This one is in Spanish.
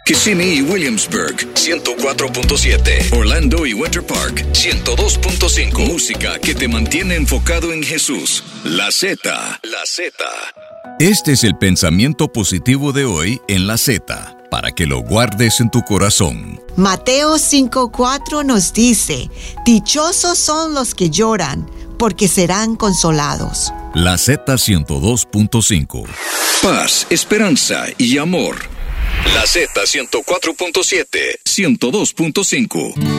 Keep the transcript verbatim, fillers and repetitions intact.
Kissimmee y Williamsburg, ciento cuatro punto siete. Orlando y Winter Park, ciento dos punto cinco. Música que te mantiene enfocado en Jesús. La Z. La Z. Este es el pensamiento positivo de hoy en La Z, para que lo guardes en tu corazón. Mateo cinco cuatro nos dice: dichosos son los que lloran, porque serán consolados. La Z ciento dos punto cinco. Paz, esperanza y amor. La Z ciento cuatro punto siete, ciento dos punto cinco.